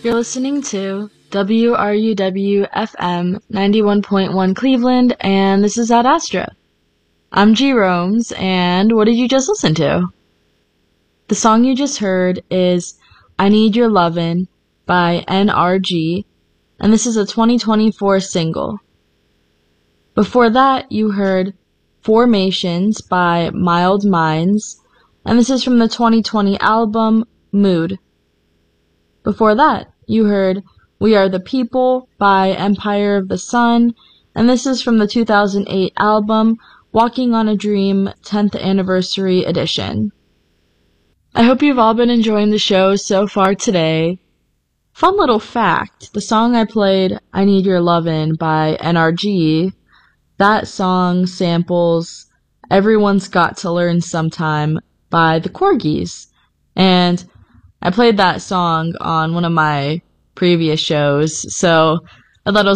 You're listening to WRUW FM 91.1 Cleveland, and this is Ad Astra. I'm G. Romes, and what did you just listen to? The song you just heard is I Need Your Lovin' by NRG, and this is a 2024 single. Before that, you heard Formations by Mild Minds, and this is from the 2020 album Mood. Before that, you heard We Are the People by Empire of the Sun, and this is from the 2008 album Walking on a Dream 10th Anniversary Edition. I hope you've all been enjoying the show so far today. Fun little fact, the song I played, I Need Your Lovin' by NRG, that song samples Everyone's Got to Learn Sometime by the Corgis, and I played that song on one of my previous shows, so I thought it was